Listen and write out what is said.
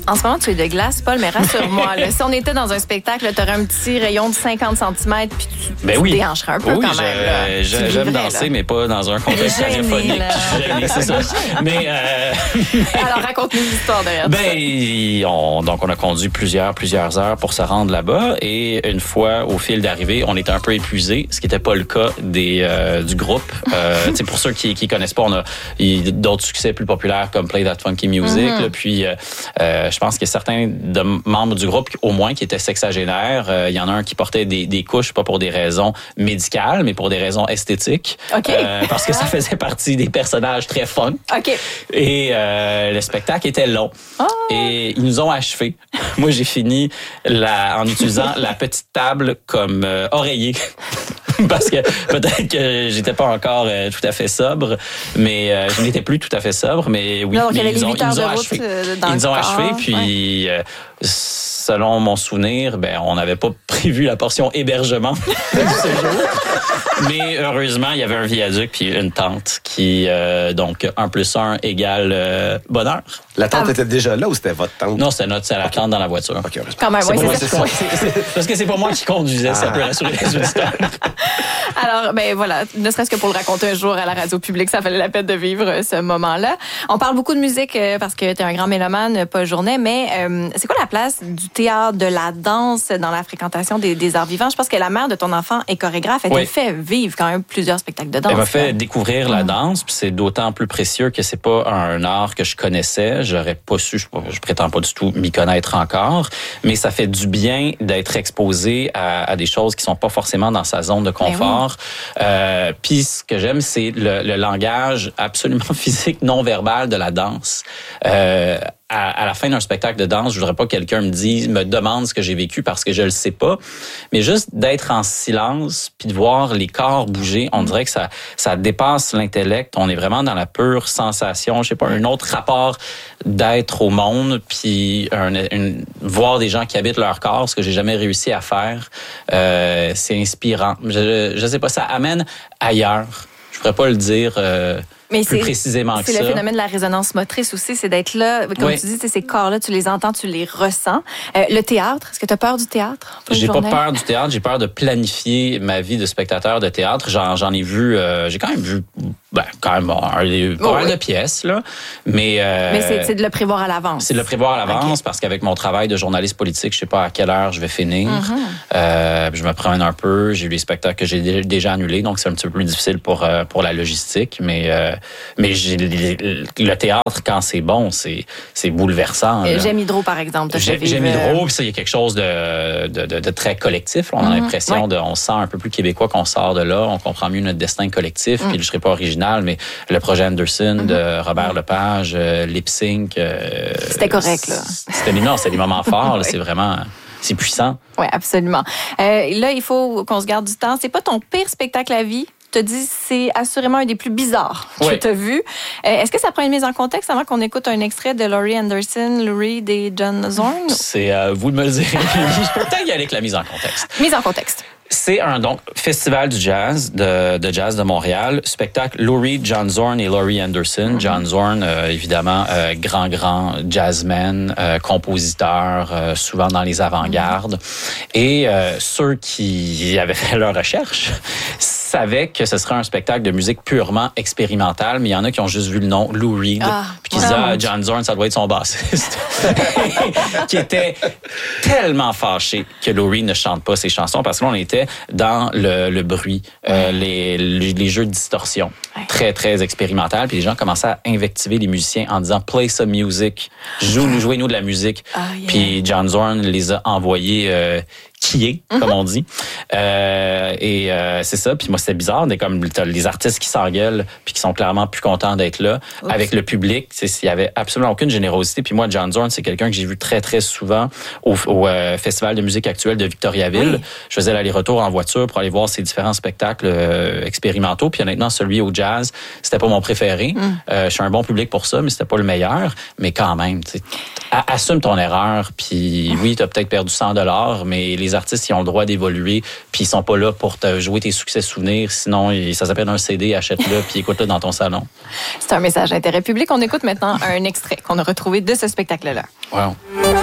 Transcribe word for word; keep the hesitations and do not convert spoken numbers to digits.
En ce moment, tu es de glace, Paul, mais rassure-moi. Là, si on était dans un spectacle, tu aurais un petit rayon de cinquante centimètres puis tu, ben tu oui. déhancherais un peu oui, quand même. Je, je, tu j'aime vivrais, danser, là. mais pas dans un contexte radiophonique. Gêné, c'est ça. Mais euh... Alors, raconte-nous l'histoire derrière ben, ça. On, donc, on a conduit plusieurs, plusieurs heures pour se rendre là-bas. Et une fois au fil d'arrivée, on était un peu épuisés, ce qui n'était pas le cas des, euh, du groupe. Euh, pour ceux qui ne connaissent pas, on a y, d'autres succès plus populaires comme Play That Funky Music. Mm-hmm. Là, puis, euh, euh, je pense qu'il y a certains de membres du groupe, au moins, qui étaient sexagénaires. Il euh, y en a un qui portait des, des couches, pas pour des raisons médicales, mais pour des raisons esthétiques. Okay. Euh, parce que ça faisait partie des personnages très fun. Okay. Et euh, le spectacle était long. Oh. Et ils nous ont achevés. Moi, j'ai fini la, en utilisant la petite table comme euh, oreiller. Parce que peut-être que j'étais pas encore euh, tout à fait sobre, mais euh, je n'étais plus tout à fait sobre, mais oui, non, mais ils, ont, ils nous ont achevés. Ils nous ont achevés, puis ouais. euh, selon mon souvenir, ben on n'avait pas prévu la portion hébergement du séjour. Mais heureusement, il y avait un viaduc puis une tente qui, euh, donc, un plus un égale euh, bonheur. La tente ah, était déjà là ou c'était votre tente? Non, c'était notre, c'est la tente dans la voiture. OK, quand même, oui, c'est, c'est ça. C'est, c'est, parce que c'est pas moi qui conduisais, ah. Ça peut rassurer les auditeurs. Alors, ben voilà, ne serait-ce que pour le raconter un jour à la radio publique, ça valait la peine de vivre ce moment-là. On parle beaucoup de musique euh, parce que tu es un grand mélomane, Paul Journet, mais euh, c'est quoi la place du théâtre, de la danse dans la fréquentation des, des arts vivants? Je pense que la mère de ton enfant est chorégraphe. Elle oui. te fait vivre quand même plusieurs spectacles de danse. Elle m'a fait là. découvrir la danse, puis c'est d'autant plus précieux que c'est pas un art que je connaissais. J'aurais pas su, je, je prétends pas du tout m'y connaître encore, mais ça fait du bien d'être exposé à, à des choses qui sont pas forcément dans sa zone de confort. Oui. Euh, puis ce que j'aime, c'est le, le langage absolument physique, non verbal de la danse. Euh, À, à la fin d'un spectacle de danse, je voudrais pas que quelqu'un me dise, me demande ce que j'ai vécu parce que je le sais pas, mais juste d'être en silence puis de voir les corps bouger, on dirait que ça ça dépasse l'intellect. On est vraiment dans la pure sensation, je sais pas, un autre rapport d'être au monde puis un, une, voir des gens qui habitent leur corps, ce que j'ai jamais réussi à faire. Euh, c'est inspirant. Je, je sais pas, ça amène ailleurs. Je pourrais pas le dire. Euh, Mais plus c'est, précisément que c'est ça. le phénomène de la résonance motrice aussi, c'est d'être là, comme oui. tu dis, ces corps-là, tu les entends, tu les ressens. Euh, le théâtre, est-ce que tu as peur du théâtre? J'ai pas peur du théâtre, j'ai peur de planifier ma vie de spectateur de théâtre. J'en, j'en ai vu, euh, j'ai quand même vu, ben, quand même, un, pas mal oh, oui. de pièces, là. Mais, euh, mais c'est, c'est de le prévoir à l'avance. C'est de le prévoir à l'avance okay. parce qu'avec mon travail de journaliste politique, je sais pas à quelle heure je vais finir. Mm-hmm. Euh, je me promène un peu, j'ai eu des spectacles que j'ai déjà annulés, donc c'est un petit peu plus difficile pour, euh, pour la logistique, mais, euh, mais j'ai le théâtre, quand c'est bon, c'est, c'est bouleversant. Euh, J'aime Hydro, par exemple. J'aime, j'aime Hydro, puis ça, il y a quelque chose de, de, de, de très collectif. Là. On a mm-hmm. l'impression, ouais. de, on se sent un peu plus québécois qu'on sort de là. On comprend mieux notre destin collectif. Mm. Puis je serai pas original, mais le projet Anderson mm-hmm. de Robert mm. Lepage, euh, Lip Sync. Euh, c'était correct, là. C'était, non, c'était des moments forts. Là, c'est vraiment... C'est puissant. Oui, absolument. Euh, là, il faut qu'on se garde du temps. C'est pas ton pire spectacle à vie? Tu te dis c'est assurément un des plus bizarres que oui. tu as vu. Euh, est-ce que ça prend une mise en contexte avant qu'on écoute un extrait de Laurie Anderson, Lou Reed et John Zorn? C'est à euh, vous de me le dire. Je peux peut-être y aller avec la mise en contexte. Mise en contexte. C'est un donc festival du jazz de, de jazz de Montréal, spectacle Lou Reed, John Zorn et Laurie Anderson. Mm-hmm. John Zorn, euh, évidemment, euh, grand grand jazzman, euh, compositeur, euh, souvent dans les avant-gardes. Mm-hmm. Et euh, ceux qui avaient fait leur recherche savaient que ce serait un spectacle de musique purement expérimentale, mais il y en a qui ont juste vu le nom Lou Reed, ah, puis qui disaient ah, John Zorn, ça doit être son bassiste, qui était tellement fâché que Lou Reed ne chante pas ses chansons parce que là on était dans le, le bruit, euh, les, les, les jeux de distorsion, ouais. très, très expérimental. Puis les gens commençaient à invectiver les musiciens en disant « Play some music, joue, jouez-nous de la musique oh, ». Yeah. Puis John Zorn les a envoyés euh, qui est, mm-hmm. comme on dit. Euh, et euh, c'est ça. Puis moi, c'était bizarre. Mais comme t'as les artistes qui s'engueulent puis qui sont clairement plus contents d'être là. Oups. Avec le public, il y avait absolument aucune générosité. Puis moi, John Zorn, c'est quelqu'un que j'ai vu très, très souvent au, au euh, Festival de musique actuelle de Victoriaville. Oui. Je faisais l'aller-retour en voiture pour aller voir ces différents spectacles euh, expérimentaux. Puis honnêtement, celui au jazz, c'était pas mon préféré. Mm. Euh, je suis un bon public pour ça, mais c'était pas le meilleur. Mais quand même, assume ton erreur. Puis oui, t'as peut-être perdu cent dollars, mais les artistes artistes, ils ont le droit d'évoluer, puis ils sont pas là pour te jouer tes succès souvenirs. Sinon, ça s'appelle un C D, achète-le, puis écoute-le dans ton salon. C'est un message d'intérêt public. On écoute maintenant un extrait qu'on a retrouvé de ce spectacle-là. Wow.